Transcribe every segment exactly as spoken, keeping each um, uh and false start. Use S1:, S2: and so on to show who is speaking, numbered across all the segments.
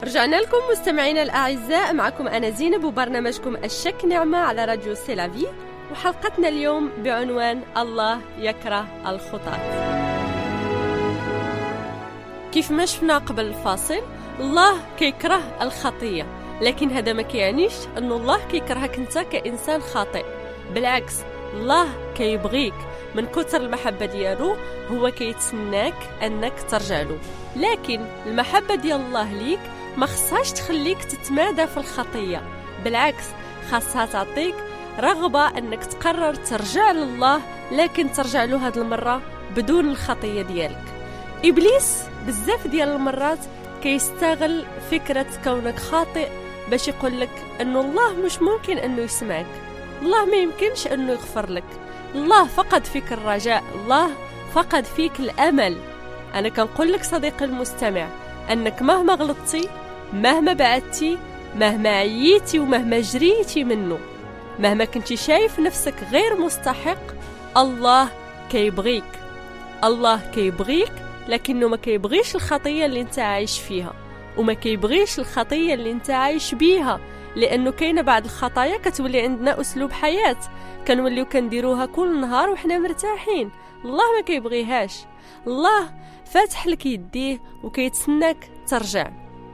S1: رجعنا لكم مستمعينا الأعزاء، معكم أنا زينب وبرنامجكم الشك نعمة على راديو سيلافي، وحلقتنا اليوم بعنوان الله يكره الخطاة. كيف ما شفنا قبل الفاصل، الله كيكره الخطية، لكن هذا ما كيعنيش أن الله كيكرهك أنت كإنسان خاطئ. بالعكس، الله كيبغيك من كثر المحبة ديالو، هو كيتسناك أنك ترجع له. لكن المحبة ديال الله ليك ما خصهاش تخليك تتمادى في الخطية، بالعكس خاصها تعطيك رغبة أنك تقرر ترجع لله، لكن ترجع له هذه المرة بدون الخطية ديالك. إبليس بزاف ديال المرات كيستغل فكرة كونك خاطئ باش يقول لك أنه الله مش ممكن أنه يسمعك، الله ما يمكنش أنه يغفر لك، الله فقد فيك الرجاء، الله فقد فيك الأمل. أنا كنقول لك صديقي المستمع أنك مهما غلطتي، مهما بعدتي، مهما عييتي ومهما جريتي منه، مهما كنتي شايف نفسك غير مستحق، الله كيبغيك. الله كيبغيك، لكنه ما كيبغيش الخطية اللي انت عايش فيها، وما كيبغيش الخطية اللي انت عايش بيها، لأنه كاينة بعض الخطايا كتولي عندنا أسلوب حياة كنوليو كنديروها كل نهار وحنا مرتاحين. الله ما كيبغيهاش، الله فاتح لك يديه وكيتسناك ترجع.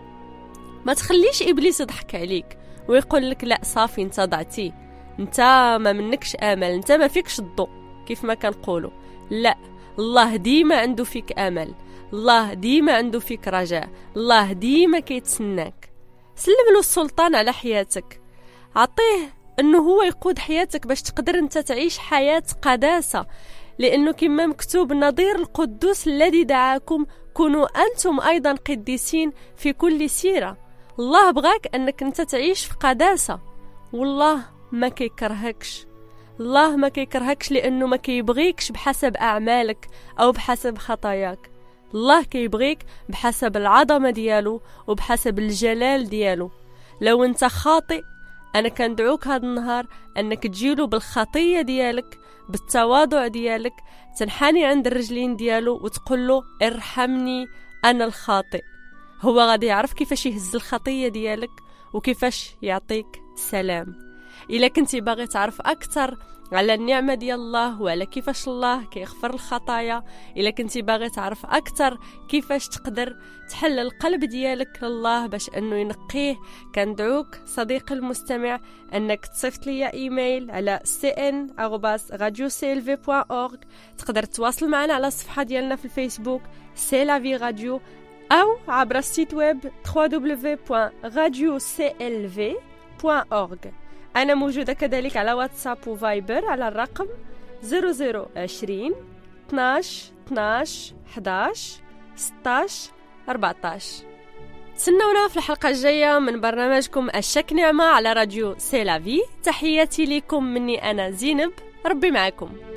S1: ما تخليش إبليس يضحك عليك ويقول لك لا صافي انت ضعتي، انت ما منكش امل، انت ما فيكش الضوء كيف ما كنقولوا. لا، الله ديما عنده فيك امل، الله ديما عنده فيك رجاء، الله ديما كيتسناك. سلم له السلطان على حياتك، عطيه انه هو يقود حياتك باش تقدر انت تعيش حياة قداسة، لانه كما مكتوب نظير القدوس الذي دعاكم كونوا انتم ايضا قديسين في كل سيرة. الله بغاك انك انت تعيش في قداسة، والله ما كيكرهكش، الله ما كيكرهكش لانه ما كيبغيكش بحسب اعمالك او بحسب خطاياك. الله كيبغيك بحسب العظمة ديالو وبحسب الجلال ديالو. لو انت خاطئ، انا كندعوك هذا النهار انك تجيله بالخطية ديالك، بالتواضع ديالك، تنحني عند الرجلين ديالو وتقول له ارحمني انا الخاطئ. هو غادي يعرف كيفاش يهز الخطية ديالك وكيفاش يعطيك سلام. إلا كنتي باغي تعرف أكثر على النعمة ديال الله وعلى كيفاش الله كيغفر الخطايا، إلا كنتي باغي تعرف أكثر كيفاش تقدر تحل القلب ديالك لله باش أنه ينقيه، كندعوك صديقي المستمع أنك تصيفط لي إيميل على سي إن آروباس راديو سي إل في بوان أورغ. تقدر تواصل معنا على الصفحة ديالنا في الفيسبوك سي لافي راديو، أو عبر السيت ويب دبليو دبليو دبليو دوت راديو سي إل في دوت أورغ. أنا موجودة كذلك على واتساب وفايبر على الرقم صفر صفر عشرين اثناش اثناش حداش ستاش أربعتاش. تسنونا في الحلقة الجاية من برنامجكم الشك نعمة على راديو سيلافي. تحياتي لكم مني أنا زينب، ربي معكم.